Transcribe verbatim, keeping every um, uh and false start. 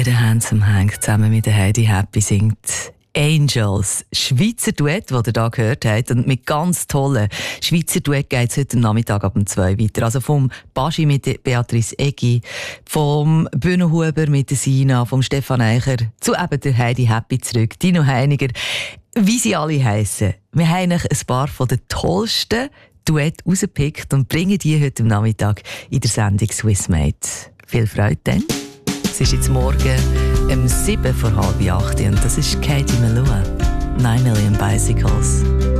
der Handsome Hank zusammen mit der Heidi Happy singt Angels. Schweizer Duett, das ihr hier gehört habt. Und mit ganz tollen Schweizer Duett geht es heute Nachmittag ab um zwei weiter. Also vom Baschi mit der Beatrice Eggi, vom Bruno Huber mit der Sina, vom Stefan Eicher zu eben der Heidi Happy zurück, Dino Heiniger, wie sie alle heissen. Wir haben ein paar von den tollsten Duett rausgepickt und bringen die heute Nachmittag in der Sendung Swissmade. Viel Freude dann. Es ist jetzt morgen um sieben vor halb acht und das ist Katie Melua. Nine Million Bicycles.